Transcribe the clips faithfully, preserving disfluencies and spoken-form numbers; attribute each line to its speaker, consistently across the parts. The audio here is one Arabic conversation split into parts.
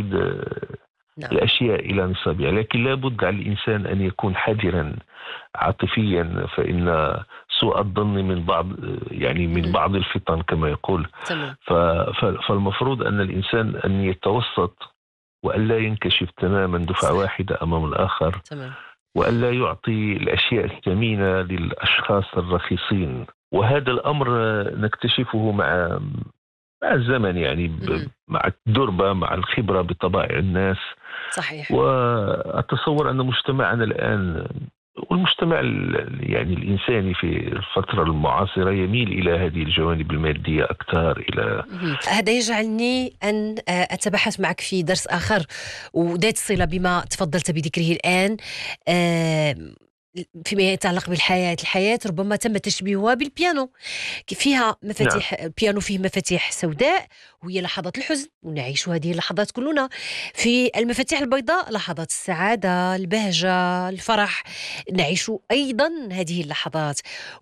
Speaker 1: تعيد
Speaker 2: نعم.
Speaker 1: الأشياء إلى نصابها، لكن لابد على الإنسان أن يكون حذرا عاطفيا، فإن سوء الظن من بعض يعني من
Speaker 2: مهم.
Speaker 1: بعض الفطن كما يقول.
Speaker 2: تمام.
Speaker 1: ف- ف- فالمفروض أن الإنسان أن يتوسط، وألا ينكشف تماما دفعة
Speaker 2: صح.
Speaker 1: واحدة أمام الآخر،
Speaker 2: تمام.
Speaker 1: وألا يعطي الأشياء الثمينة للأشخاص الرخيصين. وهذا الأمر نكتشفه مع مع الزمن، يعني ب-
Speaker 2: مهم.
Speaker 1: مع الدربة، مع الخبرة بطبائع الناس.
Speaker 2: صحيح.
Speaker 1: وأتصور أن مجتمعنا الآن والمجتمع ال- يعني الإنساني في الفترة المعاصرة يميل إلى هذه الجوانب المادية أكثر. إلى
Speaker 2: مهم. هذا يجعلني أن آه، أتبحث معك في درس آخر وذات صلة بما تفضلت بذكره الآن. آه، فيما يتعلق بالحياة، الحياة ربما تم تشبيهها بالبيانو، فيها
Speaker 1: نعم.
Speaker 2: مفاتيح. البيانو فيه مفاتيح سوداء وهي لحظات الحزن، ونعيش هذه اللحظات كلنا. في المفاتيح البيضاء لحظات السعادة، البهجة، الفرح، نعيش أيضا هذه اللحظات،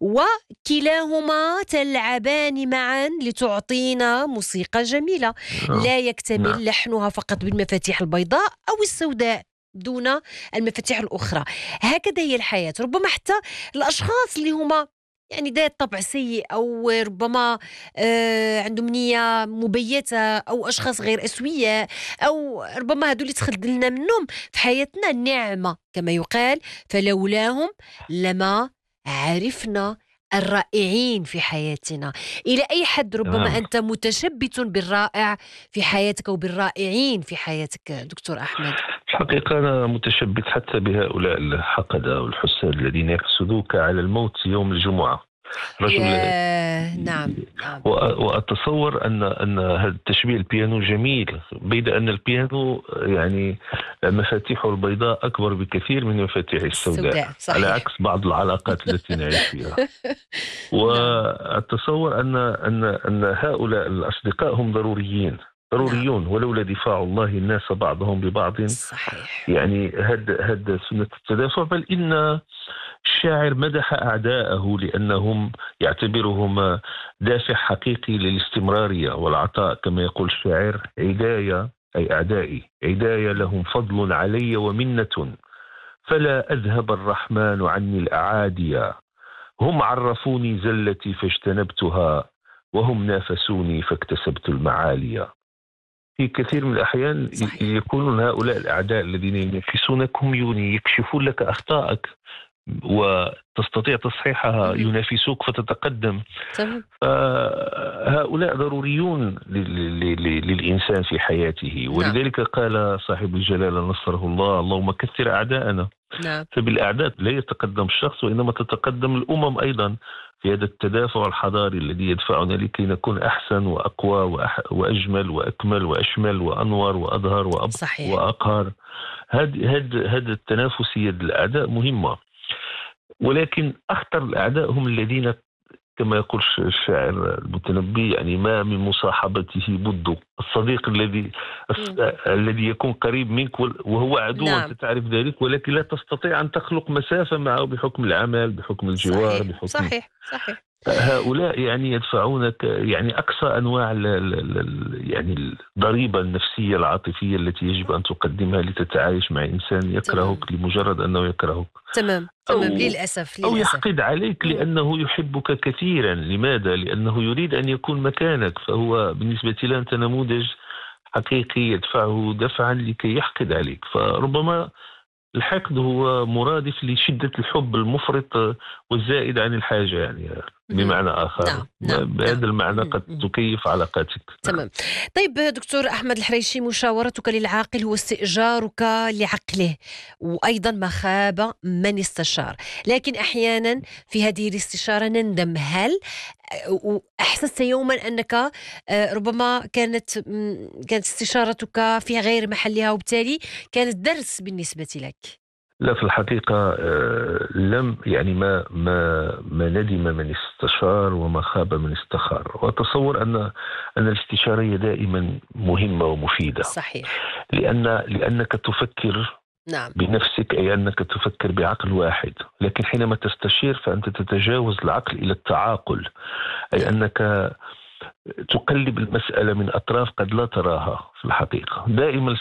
Speaker 2: وكلاهما تلعبان معا لتعطينا موسيقى جميلة
Speaker 1: آه.
Speaker 2: لا
Speaker 1: نعم.
Speaker 2: يكتمل لحنها فقط بالمفاتيح البيضاء أو السوداء دون المفاتيح الأخرى. هكذا هي الحياة. ربما حتى الأشخاص اللي هما يعني ذات طبع سيء، أو ربما آه عندهم نية مبيتة، أو أشخاص غير أسوياء، أو ربما هذول اللي تخذلنا منهم في حياتنا نعمة كما يقال، فلولاهم لما عرفنا الرائعين في حياتنا. إلى أي حد ربما
Speaker 1: تمام.
Speaker 2: أنت متشبت بالرائع في حياتك وبالرائعين في حياتك دكتور أحمد؟
Speaker 1: الحقيقة أنا متشبث حتى بهؤلاء الحقدة والحساد الذين يحسدوك على الموت يوم الجمعة. رجل.
Speaker 2: يا نعم نعم.
Speaker 1: وأ- وأتصور أن أن هذا التشبيه البيانو جميل، بيد أن البيانو يعني مفاتيحه البيضاء أكبر بكثير من مفاتيحه السوداء،
Speaker 2: السوداء
Speaker 1: على
Speaker 2: صحيح.
Speaker 1: عكس بعض العلاقات التي نعيش فيها.
Speaker 2: نعم.
Speaker 1: وأتصور أن أن أن هؤلاء الأصدقاء هم ضروريين،
Speaker 2: نعم
Speaker 1: ضروريون، ولولا دفاع الله الناس بعضهم ببعض.
Speaker 2: صحيح.
Speaker 1: يعني هذا هذا سنة التدافع. بل إن الشاعر مدح أعداءه لأنهم يعتبرهم دافع حقيقي للاستمرارية والعطاء، كما يقول الشاعر: عدايا أي أعدائي عدايا لهم فضل علي ومنة، فلا أذهب الرحمن عني الأعاديا، هم عرفوني زلتي فاجتنبتها، وهم نافسوني فاكتسبت المعالي. في كثير من الأحيان ي-
Speaker 2: صحيح.
Speaker 1: يكونون هؤلاء الأعداء الذين ينافسونك هم يكشفون لك أخطائك وتستطيع تصحيحها،
Speaker 2: مهم.
Speaker 1: ينافسوك فتتقدم.
Speaker 2: تمام.
Speaker 1: فهؤلاء ضروريون لل- لل- للإنسان في حياته.
Speaker 2: نعم
Speaker 1: ولذلك قال صاحب الجلالة نصره الله: اللهم كثر أعداءنا.
Speaker 2: نعم.
Speaker 1: فبالأعداء لا يتقدم الشخص، وإنما تتقدم الأمم أيضا في هذا التدافع الحضاري الذي يدفعنا لكي نكون أحسن وأقوى وأح وأجمل وأكمل وأشمل وأنور وأظهر وأبقى
Speaker 2: صحيح.
Speaker 1: وأقهر. هذا هذا هذا التنافسية الأعداء مهمة، ولكن أخطر الأعداء هم الذين كما يقول الشاعر المتنبي: يعني ما من مصاحبته بد. الصديق الذي
Speaker 2: مم.
Speaker 1: الذي يكون قريب منك وهو عدو،
Speaker 2: نعم
Speaker 1: أنت تعرف ذلك، ولكن لا تستطيع أن تخلق مسافة معه بحكم العمل، بحكم الجوار،
Speaker 2: صحيح
Speaker 1: بحكم
Speaker 2: صحيح صحيح.
Speaker 1: هؤلاء. يعني يدفعونك يعني أقصى أنواع ال ال ال يعني الضريبة النفسية العاطفية التي يجب أن تقدمها لتتعايش مع إنسان
Speaker 2: تمام
Speaker 1: يكرهك لمجرد أنه يكرهك،
Speaker 2: تمام تمام.
Speaker 1: أو
Speaker 2: للأسف
Speaker 1: أو
Speaker 2: للأسف.
Speaker 1: يحقد عليك
Speaker 2: مم.
Speaker 1: لأنه يحبك كثيرا. لماذا؟ لأنه يريد أن يكون مكانك، فهو بالنسبة له أنت نموذج حقيقي يدفعه دفعا لكي يحقد عليك. فربما الحقد هو مرادف لشدة الحب المفرط والزائد عن الحاجة، يعني
Speaker 2: مهم.
Speaker 1: بمعنى آخر.
Speaker 2: نعم نعم نعم.
Speaker 1: بهذا المعنى
Speaker 2: مهم.
Speaker 1: قد
Speaker 2: مهم.
Speaker 1: تكيف علاقاتك. نعم.
Speaker 2: تمام. طيب دكتور أحمد الحريشي، مشاورتك للعاقل هو استئجارك لعقله، وأيضا ما خاب من استشار، لكن أحيانا في هذه الاستشارة نندم. هل أحسست يوما أنك آه، ربما كانت مم، كانت استشارتك في غير محلها، وبالتالي كانت درس بالنسبة لك؟
Speaker 1: لا، في الحقيقة آه، لم يعني ما ما ما ندم من استشار وما خاب من استخار. وأتصور أن أن الاستشارة هي دائما مهمة ومفيدة،
Speaker 2: صحيح.
Speaker 1: لأن لأنك تفكر
Speaker 2: نعم
Speaker 1: بنفسك، أي أنك تفكر بعقل واحد. لكن حينما تستشير فأنت تتجاوز العقل إلى التعاقل، أي
Speaker 2: نعم.
Speaker 1: أنك تقلب المسألة من أطراف قد لا تراها في الحقيقة. دائما